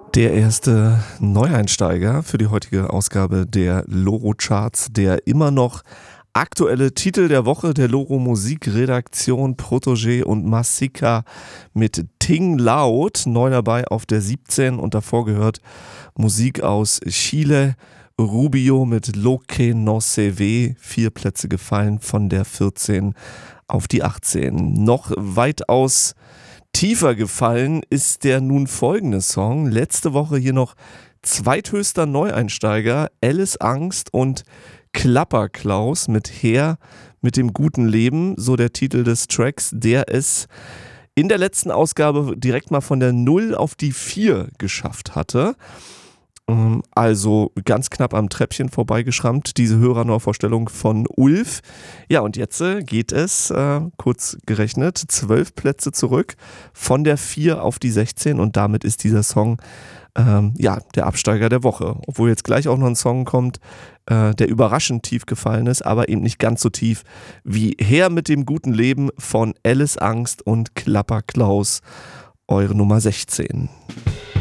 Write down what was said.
Der erste Neueinsteiger für die heutige Ausgabe der Loro Charts, der immer noch aktuelle Titel der Woche der Loro Musikredaktion Protégé und Masika mit Ting Laut, neu dabei auf der 17 und davor gehört Musik aus Chile, Rubio mit Lo que no se ve, 4 Plätze gefallen von der 14 auf die 18. Noch weitaus tiefer gefallen ist der nun folgende Song. Letzte Woche hier noch zweithöchster Neueinsteiger, Alice Angst und Klapperklaus mit Her mit dem guten Leben, so der Titel des Tracks, der es in der letzten Ausgabe direkt mal von der 0 auf die 4 geschafft hatte. Also ganz knapp am Treppchen vorbeigeschrammt, diese Hörerneuvorstellung von Ulf. Ja, und jetzt geht es, kurz gerechnet, 12 Plätze zurück von der 4 auf die 16 und damit ist dieser Song der Absteiger der Woche. Obwohl jetzt gleich auch noch ein Song kommt, der überraschend tief gefallen ist, aber eben nicht ganz so tief wie Her mit dem guten Leben von Alice Angst und Klapperklaus, eure Nummer 16.